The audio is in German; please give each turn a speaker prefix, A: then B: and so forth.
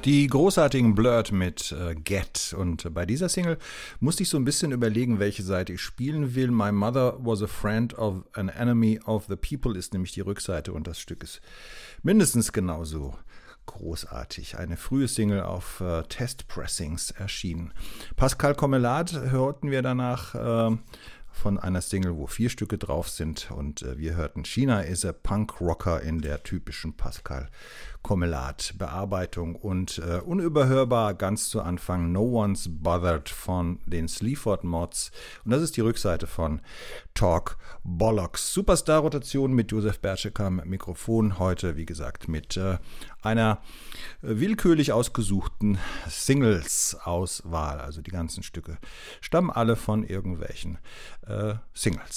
A: Die großartigen Blurred mit Get. Und bei dieser Single musste ich so ein bisschen überlegen, welche Seite ich spielen will. My Mother Was a Friend of an Enemy of the People ist nämlich die Rückseite und das Stück ist mindestens genauso großartig. Eine frühe Single auf Test-Pressings erschienen. Pascal Commelat hörten wir danach von einer Single, wo 4 Stücke drauf sind, und wir hörten China is a Punk Rocker in der typischen Pascal Commelat Bearbeitung und unüberhörbar ganz zu Anfang No One's Bothered von den Sleaford Mods, und das ist die Rückseite von Talk Bollocks. Superstar-Rotation mit Josef Bertschek am Mikrofon, heute wie gesagt mit einer willkürlich ausgesuchten Singles-Auswahl, also die ganzen Stücke stammen alle von irgendwelchen Singles.